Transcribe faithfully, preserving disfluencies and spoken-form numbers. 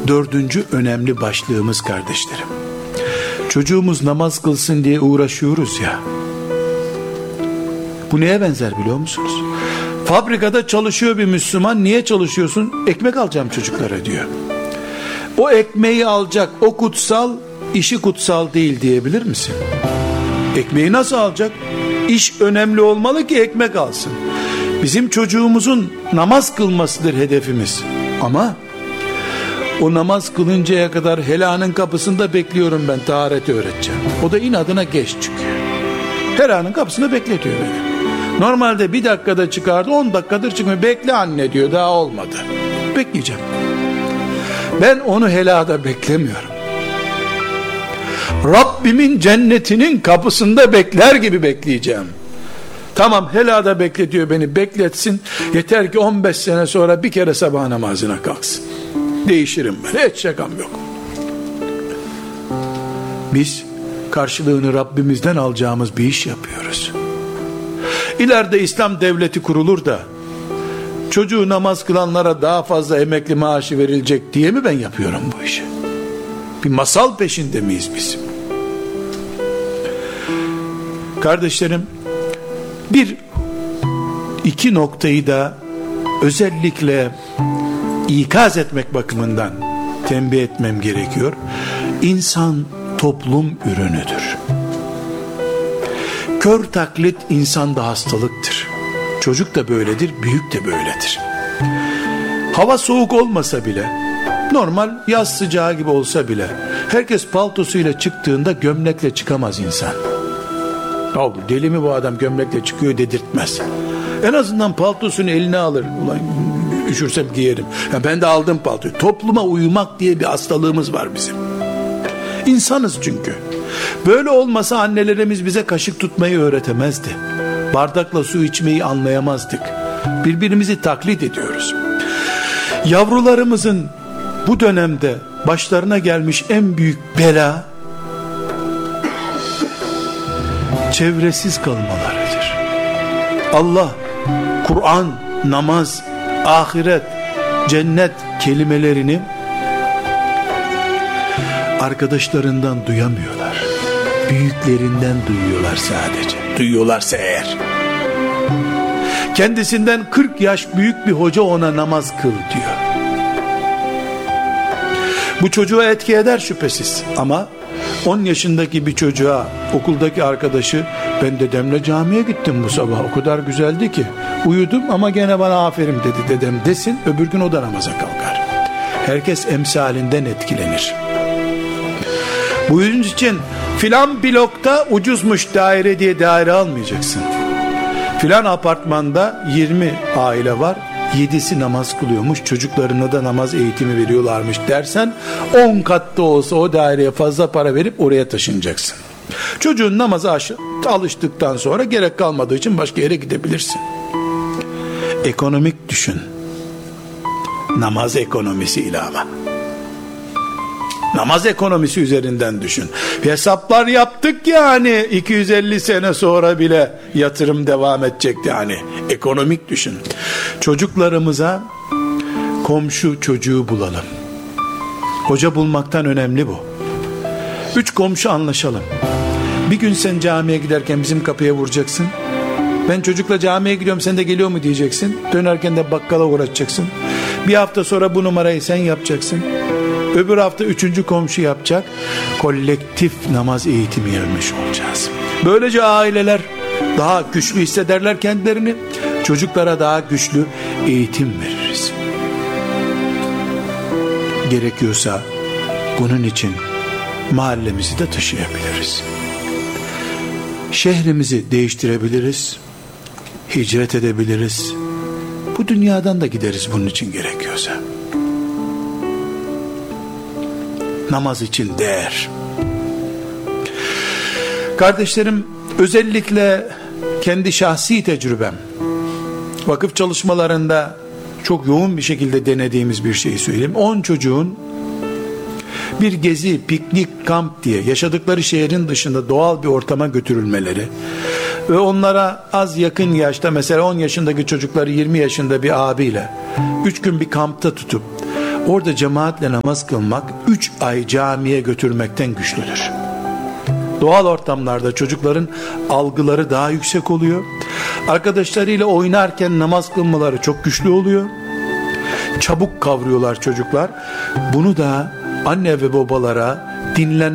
dördüncü önemli başlığımız kardeşlerim. Çocuğumuz namaz kılsın diye uğraşıyoruz ya. Bu neye benzer biliyor musunuz? Fabrikada çalışıyor bir Müslüman. Niye çalışıyorsun? Ekmek alacağım çocuklara diyor. O ekmeği alacak, o kutsal, işi kutsal değil diyebilir misin? Ekmeği nasıl alacak? İş önemli olmalı ki ekmek alsın. Bizim çocuğumuzun namaz kılmasıdır hedefimiz. Ama o namaz kılıncaya kadar helanın kapısında bekliyorum, ben tahareti öğreteceğim. O da inadına geç çıkıyor. Helanın kapısında bekletiyor beni. Normalde bir dakikada çıkardı, on dakikadır çıkmıyor. Bekle anne diyor, daha olmadı. Bekleyeceğim. Ben onu helada beklemiyorum. Rabbimin cennetinin kapısında bekler gibi bekleyeceğim. Tamam, helada bekletiyor beni, bekletsin. Yeter ki on beş sene sonra bir kere sabah namazına kalksın. Değişirim ben, hiç şakam yok. Biz karşılığını Rabbimizden alacağımız bir iş yapıyoruz. İleride İslam devleti kurulur da çocuğu namaz kılanlara daha fazla emekli maaşı verilecek diye mi ben yapıyorum bu işi? Bir masal peşinde miyiz biz? Kardeşlerim, bir iki noktayı da özellikle ikaz etmek bakımından tembih etmem gerekiyor. İnsan toplum ürünüdür. Kör taklit insanda hastalıktır. Çocuk da böyledir, büyük de böyledir. Hava soğuk olmasa bile, normal yaz sıcağı gibi olsa bile, herkes paltosuyla çıktığında gömlekle çıkamaz insan. Ya deli mi bu adam, gömlekle çıkıyor dedirtmez. En azından paltosunu eline alır. Ulan üşürsem giyerim. Ya ben de aldım paltoyu. Topluma uyumak diye bir hastalığımız var bizim. İnsanız çünkü. Böyle olmasa annelerimiz bize kaşık tutmayı öğretemezdi. Bardakla su içmeyi anlayamazdık. Birbirimizi taklit ediyoruz. Yavrularımızın bu dönemde başlarına gelmiş en büyük bela çevresiz kalmalarıdır. Allah, Kur'an, namaz, ahiret, cennet kelimelerini arkadaşlarından duyamıyorlar. Büyüklerinden duyuyorlar sadece. Duyuyorlarsa eğer. Kendisinden kırk yaş büyük bir hoca ona namaz kıl diyor. Bu çocuğa etki eder şüphesiz. Ama on yaşındaki bir çocuğa okuldaki arkadaşı, ben dedemle camiye gittim bu sabah, o kadar güzeldi ki uyudum ama gene bana aferin dedi dedem desin, öbür gün o da namaza kalkar. Herkes emsalinden etkilenir. Bu yüzden için filan blokta ucuzmuş daire diye daire almayacaksın. Filan apartmanda yirmi aile var, yedisi namaz kılıyormuş, çocuklarına da namaz eğitimi veriyorlarmış dersen, on katta olsa o daireye fazla para verip oraya taşınacaksın. Çocuğun namaza alıştıktan sonra gerek kalmadığı için başka yere gidebilirsin. Ekonomik düşün. Namaz ekonomisiyle ama. Namaz ekonomisi üzerinden düşün. Hesaplar yaptık yani, iki yüz elli sene sonra bile yatırım devam edecekti yani. Ekonomik düşün. Çocuklarımıza komşu çocuğu bulalım. Hoca bulmaktan önemli bu. Üç komşu anlaşalım. Bir gün sen camiye giderken bizim kapıya vuracaksın. Ben çocukla camiye gidiyorum, sen de geliyor mu diyeceksin. Dönerken de bakkala uğratacaksın. Bir hafta sonra bu numarayı sen yapacaksın. Öbür hafta üçüncü komşu yapacak. Kolektif namaz eğitimi vermiş olacağız. Böylece aileler daha güçlü hissederler kendilerini. Çocuklara daha güçlü eğitim veririz. Gerekiyorsa bunun için mahallemizi de taşıyabiliriz. Şehrimizi değiştirebiliriz. Hicret edebiliriz. Bu dünyadan da gideriz bunun için gerekiyorsa. Namaz için değer. Kardeşlerim, özellikle kendi şahsi tecrübem, vakıf çalışmalarında çok yoğun bir şekilde denediğimiz bir şeyi söyleyeyim. on çocuğun bir gezi, piknik, kamp diye yaşadıkları şehrin dışında doğal bir ortama götürülmeleri ve onlara az yakın yaşta, mesela on yaşındaki çocukları yirmi yaşında bir abiyle üç gün bir kampta tutup Orada cemaatle namaz kılmak üç ay camiye götürmekten güçlüdür. Doğal ortamlarda çocukların algıları daha yüksek oluyor. Arkadaşlarıyla oynarken namaz kılmaları çok güçlü oluyor. Çabuk kavruyorlar çocuklar. Bunu da anne ve babalara dinlen